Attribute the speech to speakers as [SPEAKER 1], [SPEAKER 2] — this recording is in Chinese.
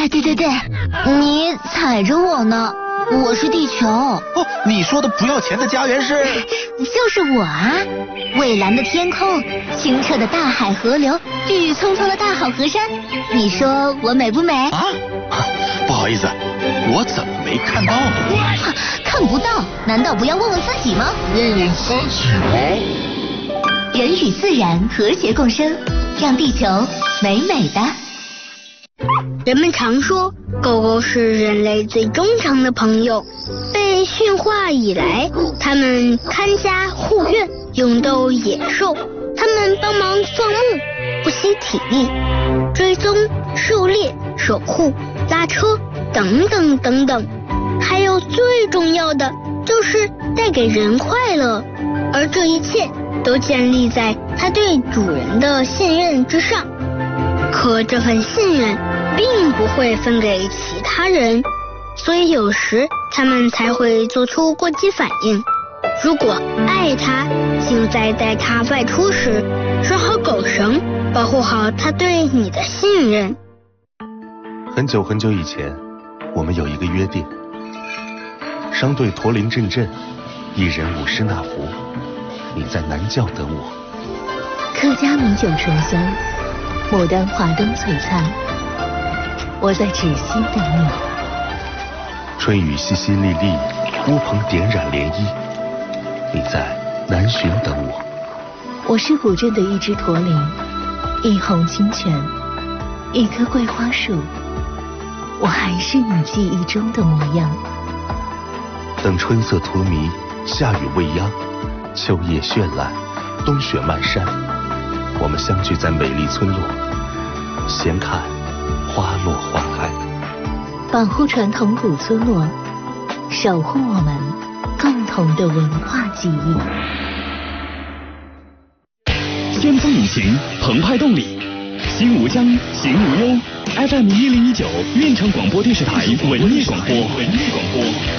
[SPEAKER 1] 对，你踩着我呢，我是地球。
[SPEAKER 2] 哦，你说的不要钱的家园是？
[SPEAKER 1] 就是我啊！蔚蓝的天空，清澈的大海河流，郁郁葱葱的大好河山，你说我美不美？
[SPEAKER 2] 啊，不好意思，我怎么没看到呢？
[SPEAKER 1] 看不到，难道不要问问自己吗？
[SPEAKER 3] 问问自己吗？
[SPEAKER 1] 人与自然和谐共生，让地球美美的。
[SPEAKER 4] 人们常说，狗狗是人类最忠诚的朋友。被驯化以来，它们看家护院，勇斗野兽。它们帮忙放牧，不惜体力，追踪、狩猎、守护、拉车，等等等等。还有最重要的，就是带给人快乐。而这一切都建立在它对主人的信任之上。可这份信任并不会分给其他人，所以有时他们才会做出过激反应。如果爱它，请在带它外出时拴好狗绳，保护好它对你的信任。
[SPEAKER 5] 很久很久以前，我们有一个约定：商队驼铃阵阵，一人五十纳福。你在南教等我。
[SPEAKER 1] 客家米酒醇香，牡丹花灯璀璨。我在芷溪等你。
[SPEAKER 5] 春雨淅淅沥沥，乌篷点染涟漪。你在南浔等我。
[SPEAKER 1] 我是古镇的一只驼铃，一泓清泉，一棵桂花树。我还是你记忆中的模样。
[SPEAKER 5] 等春色荼蘼，夏雨未央，秋叶绚烂，冬雪漫山。我们相聚在美丽村落，闲看花落花开。
[SPEAKER 1] 保护传统古村落，守护我们共同的文化记忆。
[SPEAKER 6] 先锋引擎，澎湃动力，心无疆，行无忧。FM 1019，运城广播电视台文艺广播。